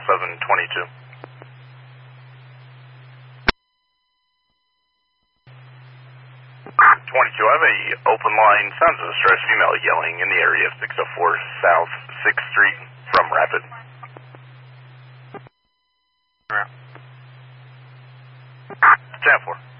722. 22, I have a open line, sounds of distress, female yelling in the area of 604 South 6th Street from Rapid. Yeah. 10-4.